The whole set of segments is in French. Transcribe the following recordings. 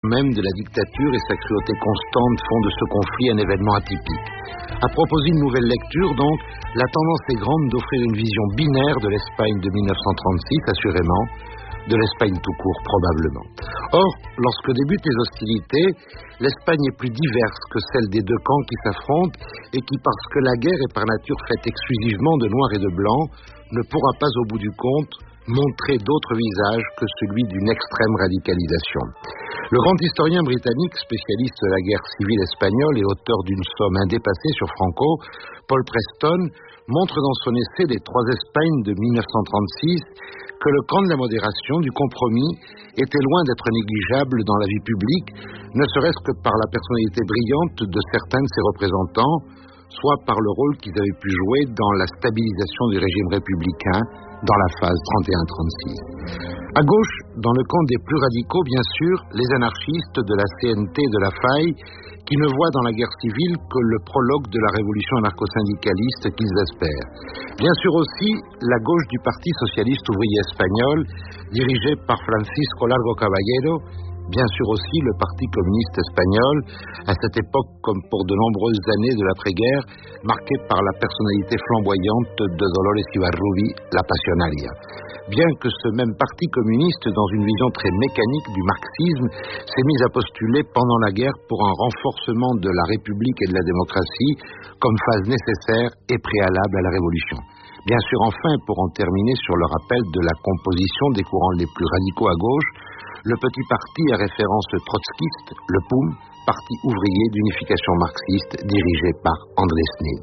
même de la dictature et sa cruauté constante font de ce conflit un événement atypique. À proposer une nouvelle lecture, donc, la tendance est grande d'offrir une vision binaire de l'Espagne de 1936, assurément, de l'Espagne tout court, probablement. Or, lorsque débutent les hostilités, l'Espagne est plus diverse que celle des deux camps qui s'affrontent et qui, parce que la guerre est par nature faite exclusivement de noirs et de blancs, ne pourra pas, au bout du compte, montrer d'autres visages que celui d'une extrême radicalisation. Le grand historien britannique, spécialiste de la guerre civile espagnole et auteur d'une somme indépassée sur Franco, Paul Preston, montre dans son essai Les Trois Espagnes de 1936 que le camp de la modération, du compromis, était loin d'être négligeable dans la vie publique, ne serait-ce que par la personnalité brillante de certains de ses représentants, soit par le rôle qu'ils avaient pu jouer dans la stabilisation du régime républicain dans la phase 31-36. À gauche, dans le camp des plus radicaux, bien sûr, les anarchistes de la CNT et de la FAI, qui ne voient dans la guerre civile que le prologue de la révolution anarcho-syndicaliste qu'ils espèrent. Bien sûr aussi, la gauche du Parti socialiste ouvrier espagnol, dirigé par Francisco Largo Caballero, bien sûr aussi le Parti communiste espagnol, à cette époque comme pour de nombreuses années de l'après-guerre, marqué par la personnalité flamboyante de Dolores Ibarrubí, la Pasionaria. Bien que ce même Parti communiste, dans une vision très mécanique du marxisme, s'est mis à postuler pendant la guerre pour un renforcement de la République et de la démocratie comme phase nécessaire et préalable à la Révolution. Bien sûr, enfin, pour en terminer sur le rappel de la composition des courants les plus radicaux à gauche, le petit parti à référence trotskiste, le POUM, Parti ouvrier d'unification marxiste, dirigé par André Sneed.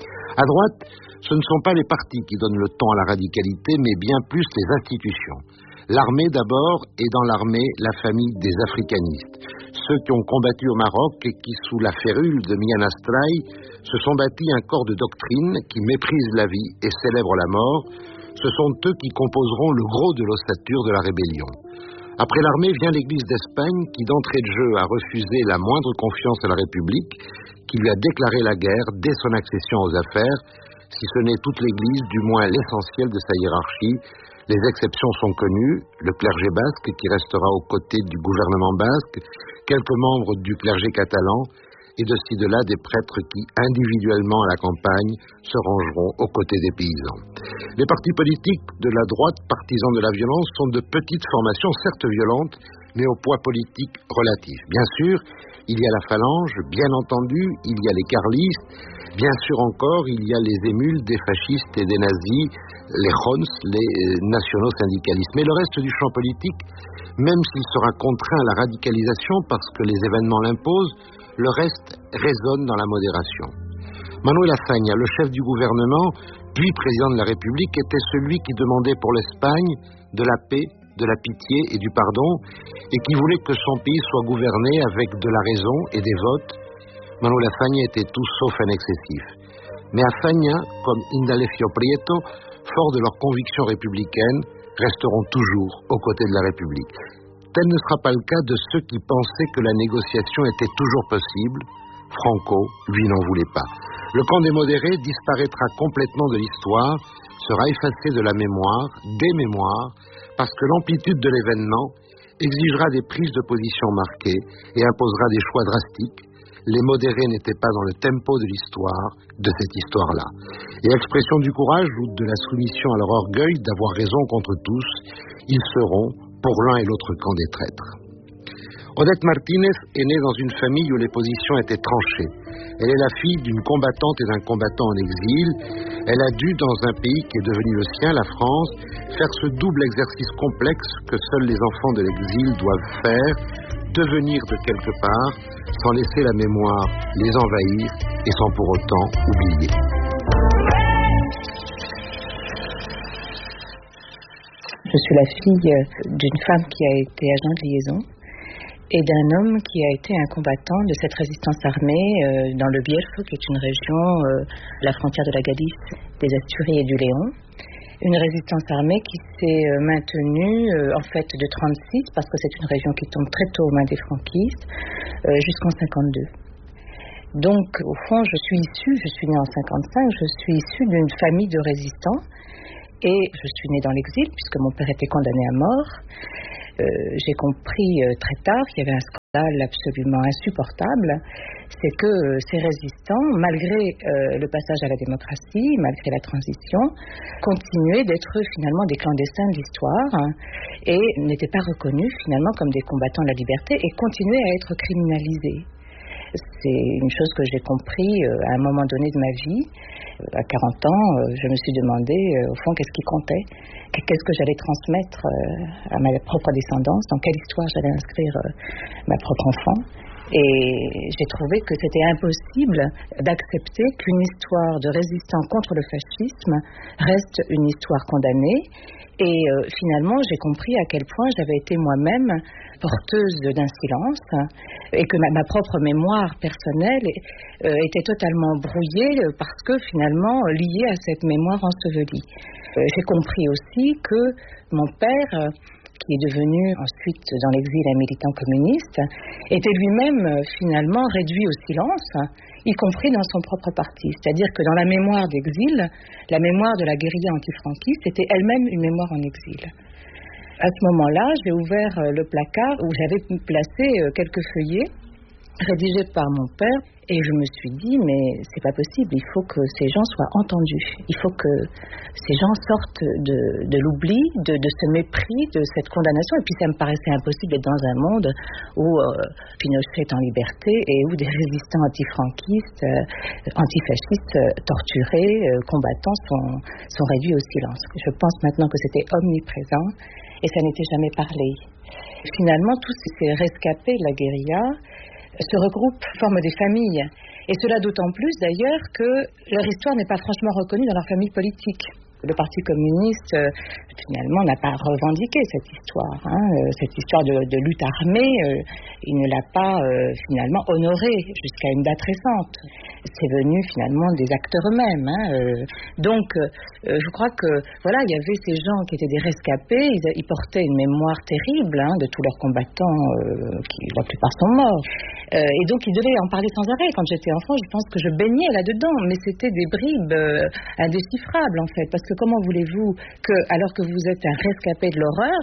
À droite, ce ne sont pas les partis qui donnent le ton à la radicalité, mais bien plus les institutions. L'armée d'abord, et dans l'armée, la famille des africanistes. Ceux qui ont combattu au Maroc et qui, sous la férule de Mian Astray, se sont bâtis un corps de doctrine qui méprise la vie et célèbre la mort. Ce sont eux qui composeront le gros de l'ossature de la rébellion. Après l'armée vient l'Église d'Espagne qui, d'entrée de jeu, a refusé la moindre confiance à la République, qui lui a déclaré la guerre dès son accession aux affaires, si ce n'est toute l'Église, du moins l'essentiel de sa hiérarchie. Les exceptions sont connues, le clergé basque qui restera aux côtés du gouvernement basque, quelques membres du clergé catalan, et de ci de là des prêtres qui, individuellement à la campagne, se rangeront aux côtés des paysans. Les partis politiques de la droite, partisans de la violence, sont de petites formations, certes violentes, mais au poids politique relatif. Bien sûr, il y a la phalange, bien entendu, il y a les carlistes, bien sûr encore, il y a les émules des fascistes et des nazis, les Jons, les nationaux syndicalistes. Mais le reste du champ politique, même s'il sera contraint à la radicalisation parce que les événements l'imposent, le reste résonne dans la modération. Manuel Azaña, le chef du gouvernement, puis président de la République, était celui qui demandait pour l'Espagne de la paix, de la pitié et du pardon, et qui voulait que son pays soit gouverné avec de la raison et des votes. Manuel Azaña était tout sauf un excessif. Mais Azaña, comme Indalecio Prieto, forts de leurs convictions républicaines, resteront toujours aux côtés de la République. Tel ne sera pas le cas de ceux qui pensaient que la négociation était toujours possible. Franco, lui, n'en voulait pas. Le camp des modérés disparaîtra complètement de l'histoire, sera effacé de la mémoire, des mémoires, parce que l'amplitude de l'événement exigera des prises de position marquées et imposera des choix drastiques. Les modérés n'étaient pas dans le tempo de l'histoire, de cette histoire-là. Et expression du courage ou de la soumission à leur orgueil d'avoir raison contre tous, ils seront pour l'un et l'autre camp des traîtres. Odette Martínez est née dans une famille où les positions étaient tranchées. Elle est la fille d'une combattante et d'un combattant en exil. Elle a dû, dans un pays qui est devenu le sien, la France, faire ce double exercice complexe que seuls les enfants de l'exil doivent faire, devenir de quelque part, sans laisser la mémoire les envahir et sans pour autant oublier. Je suis la fille d'une femme qui a été agent de liaison et d'un homme qui a été un combattant de cette résistance armée dans le Bierzo, qui est une région à la frontière de la Galice, des Asturies et du Léon. Une résistance armée qui s'est maintenue en fait de 1936, parce que c'est une région qui tombe très tôt aux mains des franquistes, jusqu'en 1952. Donc, au fond, je suis née en 1955, je suis issue d'une famille de résistants. Et je suis née dans l'exil, puisque mon père était condamné à mort. J'ai compris très tard qu'il y avait un Là, l'absolument insupportable, c'est que ces résistants, malgré le passage à la démocratie, malgré la transition, continuaient d'être finalement des clandestins de l'histoire et n'étaient pas reconnus finalement comme des combattants de la liberté et continuaient à être criminalisés. C'est une chose que j'ai compris à un moment donné de ma vie. À 40 ans, je me suis demandé, au fond, qu'est-ce qui comptait ? Qu'est-ce que j'allais transmettre à ma propre descendance ? Dans quelle histoire j'allais inscrire ma propre enfant ? Et j'ai trouvé que c'était impossible d'accepter qu'une histoire de résistants contre le fascisme reste une histoire condamnée. Et finalement, j'ai compris à quel point j'avais été moi-même porteuse d'un silence et que ma propre mémoire personnelle était totalement brouillée parce que finalement liée à cette mémoire ensevelie. J'ai compris aussi que mon père, qui est devenu ensuite dans l'exil un militant communiste, était lui-même finalement réduit au silence, y compris dans son propre parti. C'est-à-dire que dans la mémoire d'exil, la mémoire de la guérilla antifranquiste était elle-même une mémoire en exil. À ce moment-là, j'ai ouvert le placard où j'avais placé quelques feuillets rédigés par mon père et je me suis dit mais c'est pas possible, il faut que ces gens soient entendus, il faut que ces gens sortent de l'oubli, de ce mépris, de cette condamnation. Et puis ça me paraissait impossible d'être dans un monde où Pinochet est en liberté et où des résistants antifranquistes, antifascistes, torturés, combattants sont réduits au silence. Je pense maintenant que c'était omniprésent et ça n'était jamais parlé. Finalement, tous ces rescapés de la guérilla se regroupent, forment des familles. Et cela d'autant plus d'ailleurs que leur histoire n'est pas franchement reconnue dans leur famille politique. Le Parti communiste, finalement, n'a pas revendiqué cette histoire. Cette histoire de lutte armée, il ne l'a pas finalement honorée jusqu'à une date récente. C'est venu finalement des acteurs eux-mêmes. Donc, je crois que voilà, il y avait ces gens qui étaient des rescapés, ils portaient une mémoire terrible de tous leurs combattants, qui la plupart sont morts. Et donc, ils devaient en parler sans arrêt. Quand j'étais enfant, je pense que je baignais là-dedans, mais c'était des bribes indéchiffrables en fait, parce que comment voulez-vous que, alors que vous êtes un rescapé de l'horreur,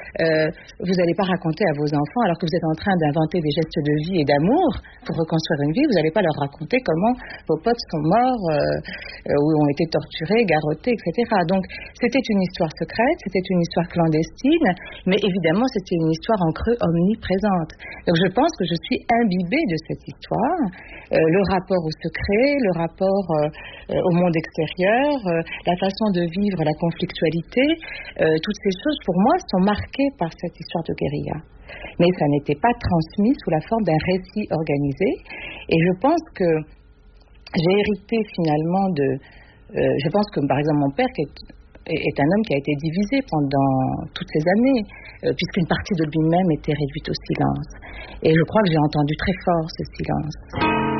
vous n'allez pas raconter à vos enfants, alors que vous êtes en train d'inventer des gestes de vie et d'amour pour reconstruire une vie, vous n'allez pas leur raconter comment vos potes sont morts, ou ont été torturés, garrottés, etc. Donc, c'était une histoire secrète, c'était une histoire clandestine, mais évidemment, c'était une histoire en creux omniprésente. Donc, je pense que je suis imbibée de cette histoire, le rapport au secret, le rapport au monde extérieur, la façon de vivre la conflictualité, toutes ces choses pour moi sont marquées par cette histoire de guérilla. Mais ça n'était pas transmis sous la forme d'un récit organisé. Et je pense que j'ai hérité finalement je pense que par exemple mon père est un homme qui a été divisé pendant toutes ces années, puisqu'une partie de lui-même était réduite au silence. Et je crois que j'ai entendu très fort ce silence.